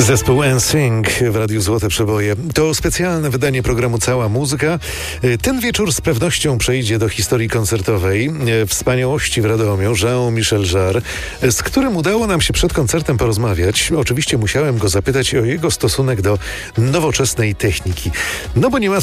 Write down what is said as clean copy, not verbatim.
Zespół NSYNC w Radiu Złote Przeboje. To specjalne wydanie programu Cała Muzyka. Ten wieczór z pewnością przejdzie do historii koncertowej wspaniałości w Radomiu Jean-Michel Jarre, z którym udało nam się przed koncertem porozmawiać. Oczywiście musiałem go zapytać o jego stosunek do nowoczesnej techniki. No bo nie ma